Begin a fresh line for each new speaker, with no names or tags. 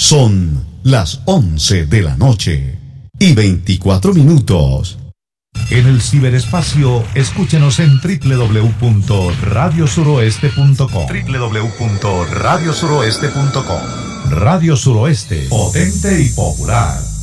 Son las 11 de la noche y 24 minutos.
En el ciberespacio, escúchenos en www.radiosuroeste.com.
www.radiosuroeste.com.
Radio Suroeste, potente y popular.